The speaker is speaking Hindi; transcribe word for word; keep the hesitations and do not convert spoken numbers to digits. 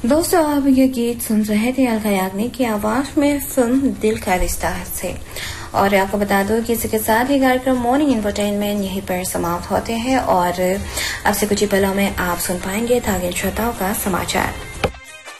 दोस्तों, आप ये गीत सुन रहे थे अलका याग्निक की आवाज में फिल्म दिल का रिश्ता से। और आपको बता दो कि इसके साथ ही कार्यक्रम मॉर्निंग एंटरटेनमेंट यहीं पर समाप्त होते हैं और अब से कुछ ही पलों में आप सुन पाएंगे धागे श्रोताओं का समाचार।